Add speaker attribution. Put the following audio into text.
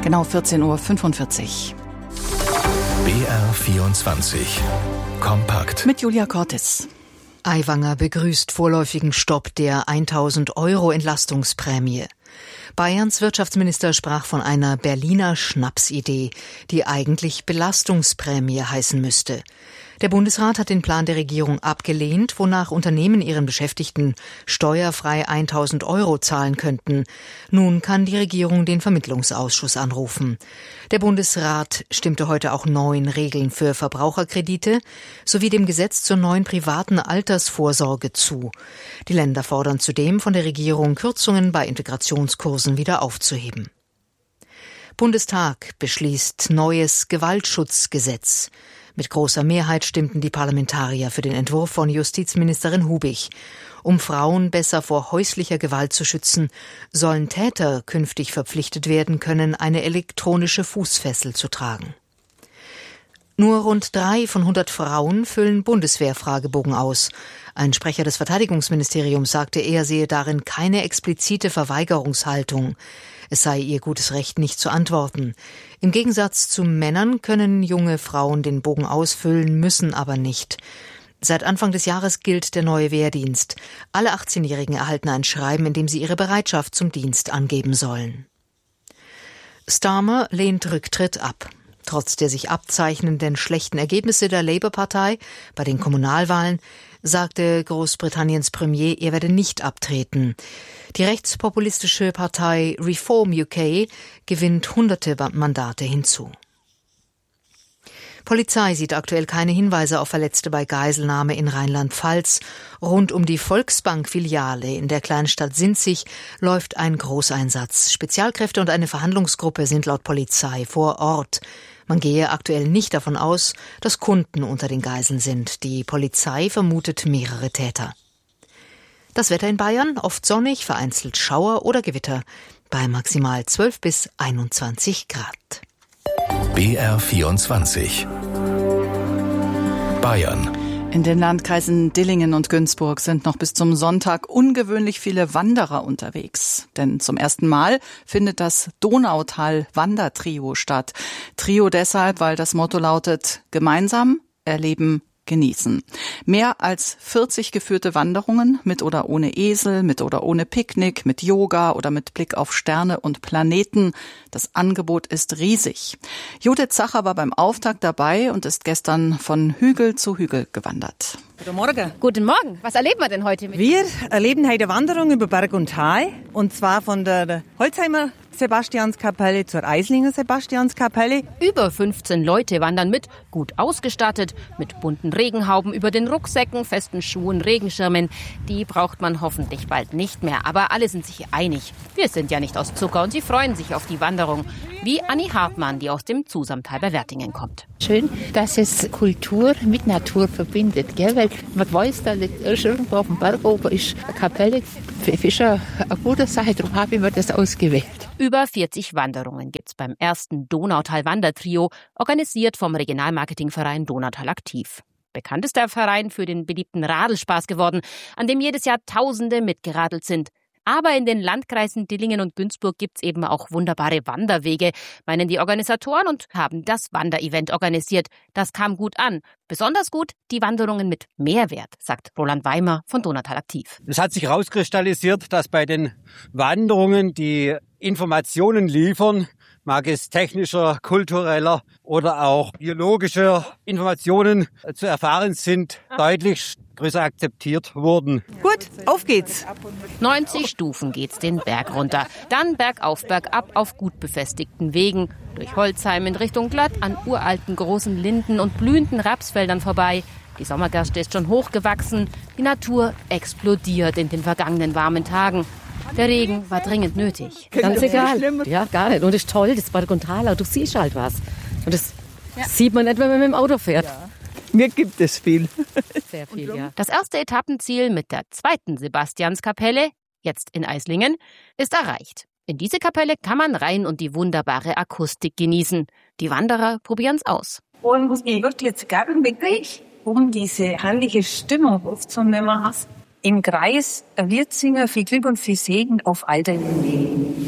Speaker 1: Genau 14.45 Uhr.
Speaker 2: BR24 Kompakt.
Speaker 1: Mit Julia Cortes.
Speaker 3: Aiwanger begrüßt vorläufigen Stopp der 1.000 € Entlastungsprämie. Bayerns Wirtschaftsminister sprach von einer Berliner Schnapsidee, die eigentlich Belastungsprämie heißen müsste. Der Bundesrat hat den Plan der Regierung abgelehnt, wonach Unternehmen ihren Beschäftigten steuerfrei 1.000 € zahlen könnten. Nun kann die Regierung den Vermittlungsausschuss anrufen. Der Bundesrat stimmte heute auch neuen Regeln für Verbraucherkredite sowie dem Gesetz zur neuen privaten Altersvorsorge zu. Die Länder fordern zudem von der Regierung, Kürzungen bei Integrationskursen wieder aufzuheben. Bundestag beschließt neues Gewaltschutzgesetz. Mit großer Mehrheit stimmten die Parlamentarier für den Entwurf von Justizministerin Hubig. Um Frauen besser vor häuslicher Gewalt zu schützen, sollen Täter künftig verpflichtet werden können, eine elektronische Fußfessel zu tragen. Nur rund 3 von 100 Frauen füllen Bundeswehr-Fragebogen aus. Ein Sprecher des Verteidigungsministeriums sagte, er sehe darin keine explizite Verweigerungshaltung. Es sei ihr gutes Recht, nicht zu antworten. Im Gegensatz zu Männern können junge Frauen den Bogen ausfüllen, müssen aber nicht. Seit Anfang des Jahres gilt der neue Wehrdienst. Alle 18-Jährigen erhalten ein Schreiben, in dem sie ihre Bereitschaft zum Dienst angeben sollen. Starmer lehnt Rücktritt ab. Trotz der sich abzeichnenden schlechten Ergebnisse der Labour-Partei bei den Kommunalwahlen sagte Großbritanniens Premier, er werde nicht abtreten. Die rechtspopulistische Partei Reform UK gewinnt hunderte Mandate hinzu. Polizei sieht aktuell keine Hinweise auf Verletzte bei Geiselnahme in Rheinland-Pfalz. Rund um die Volksbank-Filiale in der Kleinstadt Sinzig läuft ein Großeinsatz. Spezialkräfte und eine Verhandlungsgruppe sind laut Polizei vor Ort. Man gehe aktuell nicht davon aus, dass Kunden unter den Geiseln sind. Die Polizei vermutet mehrere Täter. Das Wetter in Bayern, oft sonnig, vereinzelt Schauer oder Gewitter, bei maximal 12 bis 21 Grad.
Speaker 2: BR24 Bayern.
Speaker 1: In den Landkreisen Dillingen und Günzburg sind noch bis zum Sonntag ungewöhnlich viele Wanderer unterwegs. Denn zum ersten Mal findet das Donautal-Wandertrio statt. Trio deshalb, weil das Motto lautet: gemeinsam erleben, genießen. Mehr als 40 geführte Wanderungen mit oder ohne Esel, mit oder ohne Picknick, mit Yoga oder mit Blick auf Sterne und Planeten. Das Angebot ist riesig. Judith Zacher war beim Auftakt dabei und ist gestern von Hügel zu Hügel gewandert.
Speaker 4: Guten Morgen.
Speaker 5: Guten Morgen. Was erleben wir denn heute?
Speaker 4: Wir erleben heute Wanderung über Berg und Tal. Und zwar von der Holzheimer Sebastianskapelle zur Eislinger Sebastianskapelle.
Speaker 5: Über 15 Leute wandern mit, gut ausgestattet, mit bunten Regenhauben über den Rucksäcken, festen Schuhen, Regenschirmen. Die braucht man hoffentlich bald nicht mehr. Aber alle sind sich einig. Wir sind ja nicht aus Zucker und sie freuen sich auf die Wanderung. Wie Anni Hartmann, die aus dem Zusamtal bei Wertingen kommt.
Speaker 6: Schön, dass es Kultur mit Natur verbindet, gell? Weil man weiß, da irgendwo auf dem Berg oben ist eine Kapelle. Für Fischer eine gute Sache, darum habe ich mir das ausgewählt.
Speaker 5: Über 40 Wanderungen gibt's beim ersten Donautal-Wandertrio, organisiert vom Regionalmarketingverein Donautal aktiv. Bekannt ist der Verein für den beliebten Radelspaß geworden, an dem jedes Jahr Tausende mitgeradelt sind. Aber in den Landkreisen Dillingen und Günzburg gibt's eben auch wunderbare Wanderwege, meinen die Organisatoren, und haben das Wanderevent organisiert. Das kam gut an. Besonders gut die Wanderungen mit Mehrwert, sagt Roland Weimer von Donautal aktiv.
Speaker 7: Es hat sich herauskristallisiert, dass bei den Wanderungen die Informationen liefern, mag es technischer, kultureller oder auch biologischer Informationen zu erfahren sind, deutlich größer akzeptiert wurden.
Speaker 4: Gut, auf geht's.
Speaker 5: 90 Stufen geht's den Berg runter. Dann bergauf, bergab auf gut befestigten Wegen. Durch Holzheim in Richtung Glatt, an uralten großen Linden und blühenden Rapsfeldern vorbei. Die Sommergerste ist schon hochgewachsen. Die Natur explodiert in den vergangenen warmen Tagen. Der Regen war dringend nötig.
Speaker 8: Ganz egal. Ja, gar nicht. Und das ist toll, das Berg und Tal, du siehst halt was. Und das sieht man nicht, wenn man mit dem Auto fährt.
Speaker 4: Ja. Mir gibt es viel.
Speaker 8: Sehr viel, ja.
Speaker 5: Das erste Etappenziel mit der zweiten Sebastianskapelle, jetzt in Eislingen, ist erreicht. In diese Kapelle kann man rein und die wunderbare Akustik genießen. Die Wanderer probieren's aus.
Speaker 9: Und was ich wirklich gerne begreife, um diese herrliche Stimmung aufzunehmen hast, im Kreis wird singen viel Glück und viel Segen auf all deinen Wegen.